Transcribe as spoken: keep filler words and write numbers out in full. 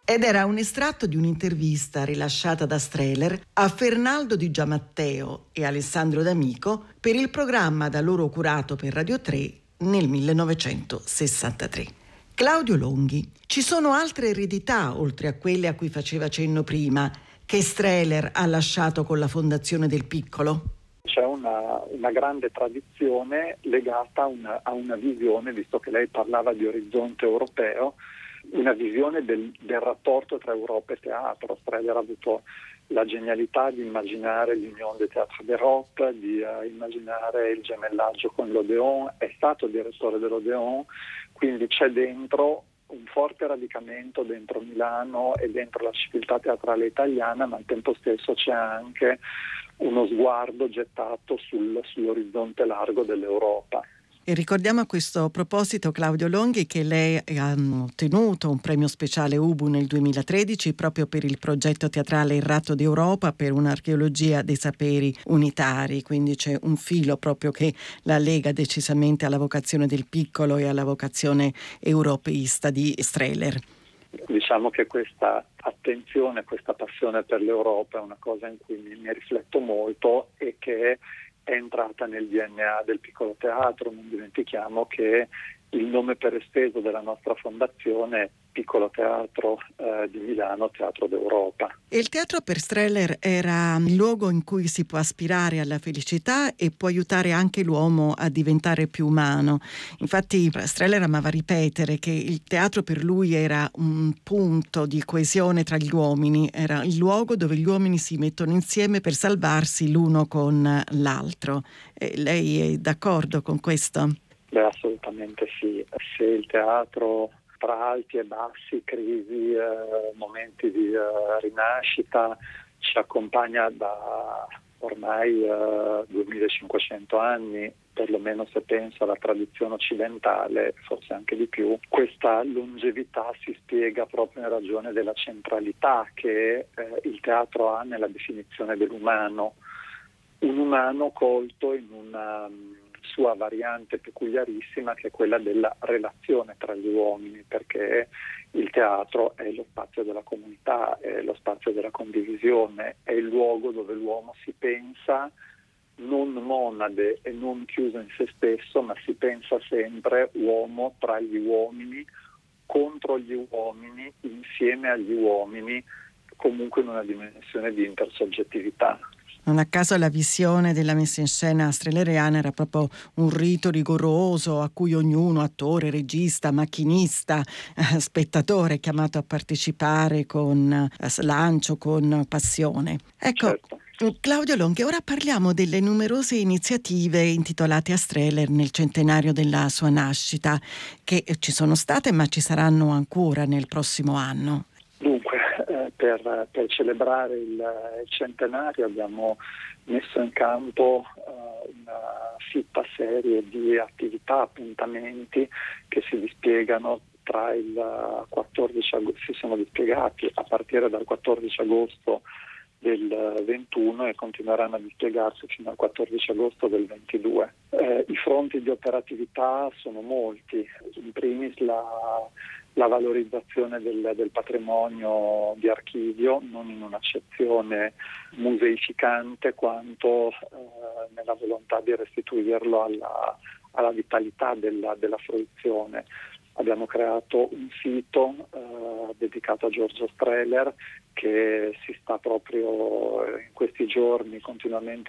Ed era un estratto di un'intervista rilasciata da Streller a Fernaldo Di Giammatteo e Alessandro D'Amico per il programma da loro curato per Radio tre nel millenovecentosessantatré. Claudio Longhi, ci sono altre eredità, oltre a quelle a cui faceva cenno prima, che Streller ha lasciato con la Fondazione del Piccolo? C'è una, una grande tradizione legata a una, a una visione, visto che lei parlava di orizzonte europeo, una visione del, del rapporto tra Europa e teatro. Streller ha avuto la genialità di immaginare l'Union des Théâtres d'Europe, di uh, immaginare il gemellaggio con l'Odéon, è stato direttore dell'Odéon, quindi c'è dentro un forte radicamento dentro Milano e dentro la civiltà teatrale italiana, ma al tempo stesso c'è anche uno sguardo gettato sul, sull'orizzonte largo dell'Europa. E ricordiamo a questo proposito, Claudio Longhi, che lei ha ottenuto un premio speciale U B U nel duemilatredici proprio per il progetto teatrale Il Ratto d'Europa, per un'archeologia dei saperi unitari, quindi c'è un filo proprio che la lega decisamente alla vocazione del Piccolo e alla vocazione europeista di Streller. Diciamo che questa attenzione, questa passione per l'Europa è una cosa in cui mi, mi rifletto molto e che è entrata nel D N A del Piccolo Teatro. Non dimentichiamo che il nome per esteso della nostra fondazione è Piccolo Teatro eh, di Milano, Teatro d'Europa. E il teatro per Streller era il luogo in cui si può aspirare alla felicità e può aiutare anche l'uomo a diventare più umano. Infatti Streller amava ripetere che il teatro per lui era un punto di coesione tra gli uomini, era il luogo dove gli uomini si mettono insieme per salvarsi l'uno con l'altro. E lei è d'accordo con questo? Beh, assolutamente sì. Se il teatro tra alti e bassi, crisi, eh, momenti di eh, rinascita, ci accompagna da ormai eh, duemilacinquecento anni, perlomeno se penso alla tradizione occidentale, forse anche di più. Questa longevità si spiega proprio in ragione della centralità che eh, il teatro ha nella definizione dell'umano. Un umano colto in una sua variante peculiarissima, che è quella della relazione tra gli uomini, perché il teatro è lo spazio della comunità, è lo spazio della condivisione, è il luogo dove l'uomo si pensa non monade e non chiuso in se stesso, ma si pensa sempre uomo tra gli uomini, contro gli uomini, insieme agli uomini, comunque in una dimensione di intersoggettività. Non a caso la visione della messa in scena strelleriana era proprio un rito rigoroso a cui ognuno, attore, regista, macchinista, eh, spettatore, è chiamato a partecipare con eh, slancio, con passione. Ecco, certo. Claudio Longhi, ora parliamo delle numerose iniziative intitolate a Streller nel centenario della sua nascita, che ci sono state ma ci saranno ancora nel prossimo anno. Dunque, eh, per, per celebrare il, il centenario abbiamo messo in campo eh, una fitta serie di attività, appuntamenti che si dispiegano tra il quattordici agosto, si sono dispiegati a partire dal quattordici agosto del ventuno e continueranno a dispiegarsi fino al quattordici agosto del ventidue. Eh, I fronti di operatività sono molti, in primis la, la valorizzazione del, del patrimonio di archivio, non in un'accezione museificante quanto eh, nella volontà di restituirlo alla, alla vitalità della, della fruizione. Abbiamo creato un sito eh, dedicato a Giorgio Streller che si sta proprio in questi giorni continuamente